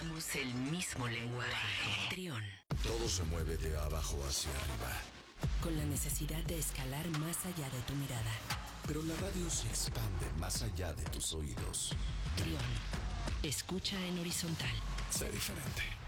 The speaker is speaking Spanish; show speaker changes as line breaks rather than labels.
Hablamos el mismo lenguaje. Trión.
Todo se mueve de abajo hacia arriba.
Con la necesidad de escalar más allá de tu mirada.
Pero la radio se expande más allá de tus oídos.
Trión. Escucha en horizontal.
Sé diferente.